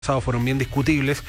fueron bien discutibles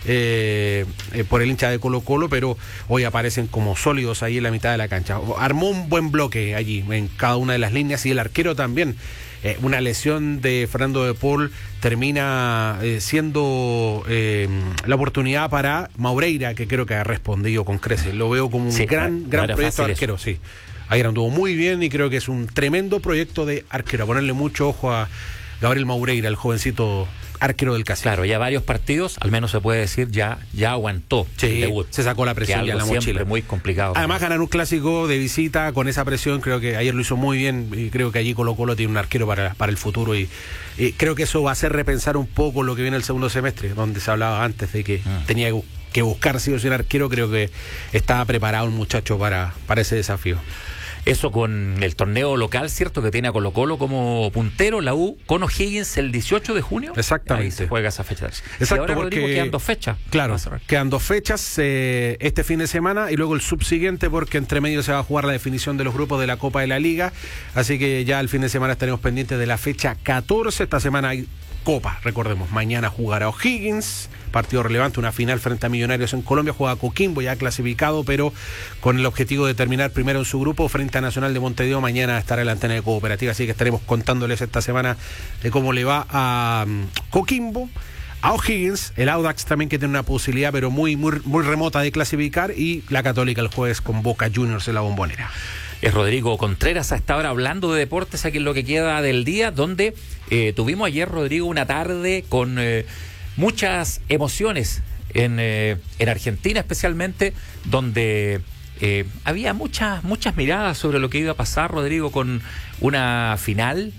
por el hincha de Colo-Colo, pero hoy aparecen como sólidos ahí en la mitad de la cancha. Armó un buen bloque allí en cada una de las líneas y el arquero también. Una lesión de Fernando de Paul termina siendo la oportunidad para Maureira, que creo que ha respondido con creces. Lo veo como un gran proyecto de arquero, sí. Ayer anduvo muy bien y creo que es un tremendo proyecto de arquero. A ponerle mucho ojo a Gabriel Maureira, el jovencito arquero del Cacique. Claro, ya varios partidos, al menos se puede decir, ya aguantó el debut. Se sacó la presión ya en la mochila. Muy complicado. Además, ganar un clásico de visita con esa presión, creo que ayer lo hizo muy bien y creo que allí Colo-Colo tiene un arquero para el futuro y creo que eso va a hacer repensar un poco lo que viene el segundo semestre, donde se hablaba antes de que tenía que buscar sí o sí un arquero. Creo que estaba preparado el muchacho para ese desafío. Eso con el torneo local, ¿cierto? Que tiene a Colo-Colo como puntero, la U, con O'Higgins el 18 de junio. Exactamente. Ahí se juega esa fecha. Exacto, y ahora, porque Rodrigo, quedan 2 fechas. Claro, quedan 2 fechas este fin de semana y luego el subsiguiente, porque entre medio se va a jugar la definición de los grupos de la Copa de la Liga. Así que ya el fin de semana estaremos pendientes de la fecha 14. Esta semana hay Copa, recordemos, mañana jugará O'Higgins, partido relevante, una final frente a Millonarios en Colombia, juega Coquimbo ya clasificado, pero con el objetivo de terminar primero en su grupo frente a Nacional de Montevideo. Mañana estará en la antena de Cooperativa, así que estaremos contándoles esta semana de cómo le va a Coquimbo, a O'Higgins, el Audax también, que tiene una posibilidad pero muy remota de clasificar, y la Católica el jueves con Boca Juniors en la Bombonera. Es Rodrigo Contreras a esta hora hablando de deportes aquí en lo que queda del día, donde tuvimos ayer, Rodrigo, una tarde con muchas emociones en Argentina especialmente, donde había muchas miradas sobre lo que iba a pasar, Rodrigo, con una final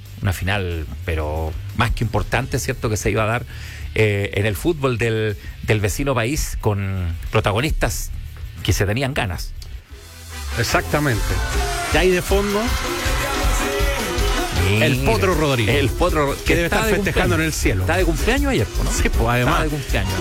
pero más que importante, ¿cierto?, que se iba a dar en el fútbol del vecino país, con protagonistas que se tenían ganas. Exactamente. Y ahí de fondo el Potro Rodríguez. El Potro que debe estar festejando en el cielo. Está de cumpleaños ayer, ¿no? Sí, pues además. Está de cumpleaños.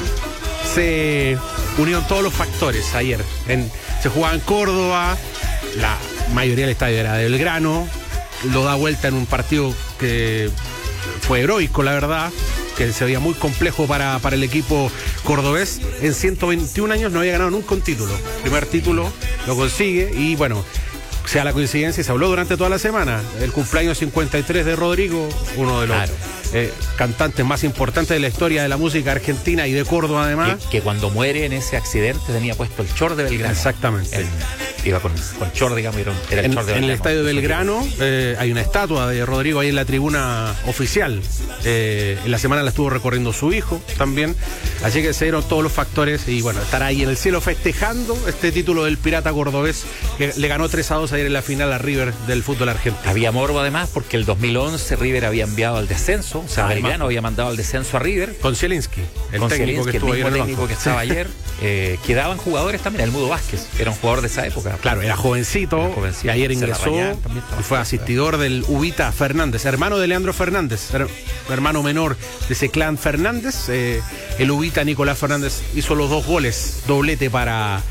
Se unieron todos los factores ayer. Se jugaba en Córdoba, la mayoría del estadio era de Belgrano. Lo da vuelta en un partido que fue heroico, la verdad, que se veía muy complejo para el equipo cordobés. En 121 años no había ganado nunca un título. Primer título lo consigue y bueno, sea la coincidencia, se habló durante toda la semana. El cumpleaños 53 de Rodrigo, uno de los cantantes más importantes de la historia de la música argentina y de Córdoba además. Que cuando muere en ese accidente tenía puesto el short de Belgrano. Exactamente. Iba con short, digamos, era el short de Belgrano. En el estadio de Belgrano hay una estatua de Rodrigo ahí en la tribuna oficial. En la semana la estuvo recorriendo su hijo también. Así que se dieron todos los factores y bueno, estar ahí en el cielo festejando este título del Pirata Cordobés, que le ganó 3-2 ayer en la final a River del fútbol argentino. Había morbo además porque el 2011 River había enviado al descenso, o sea, Belgrano había mandado al descenso a River. Con Zielinski, el técnico que estuvo ayer en el banco. Que estaba ayer. Quedaban jugadores también, el Mudo Vázquez, era un jugador de esa época. Claro, era jovencito, y ayer ingresó y fue asistidor del Ubita Fernández, hermano de Leandro Fernández, hermano menor de ese clan Fernández. El Ubita Nicolás Fernández hizo los 2 goles, doblete para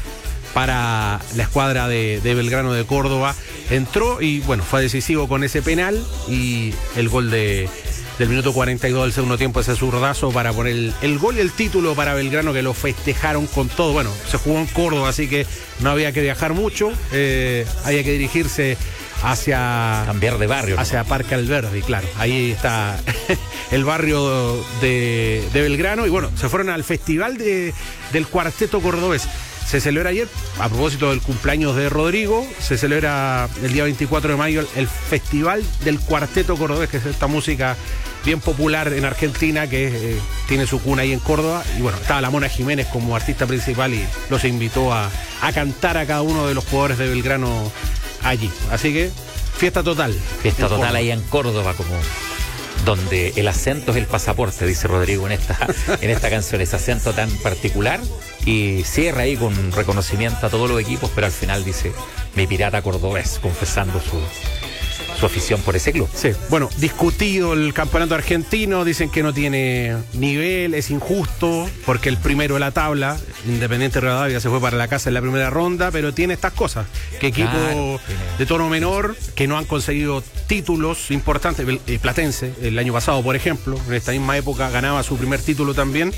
la escuadra de Belgrano de Córdoba. Entró y bueno, fue decisivo con ese penal y el gol del minuto 42 del segundo tiempo, ese zurdazo para poner el gol y el título para Belgrano, que lo festejaron con todo. Bueno, se jugó en Córdoba, así que no había que viajar mucho, había que dirigirse hacia... Cambiar de barrio. Hacia Parque Alberdi, claro. Ahí está el barrio de Belgrano. Y bueno, se fueron al festival del Cuarteto Cordobés. Se celebra ayer, a propósito del cumpleaños de Rodrigo, se celebra el día 24 de mayo el Festival del Cuarteto Cordobés, que es esta música bien popular en Argentina, que tiene su cuna ahí en Córdoba. Y bueno, estaba la Mona Jiménez como artista principal y los invitó a cantar a cada uno de los jugadores de Belgrano allí. Así que, fiesta total. Fiesta total ahí en Córdoba, como donde el acento es el pasaporte, dice Rodrigo en esta canción, ese acento tan particular, y cierra ahí con reconocimiento a todos los equipos, pero al final dice mi Pirata Cordobés, confesando su afición por ese club. Sí, bueno, discutido el campeonato argentino, dicen que no tiene nivel, es injusto, porque el primero de la tabla, Independiente Rivadavia, se fue para la casa en la primera ronda, pero tiene estas cosas, que equipos de tono menor, que no han conseguido títulos importantes, Platense, el año pasado, por ejemplo, en esta misma época ganaba su primer título también,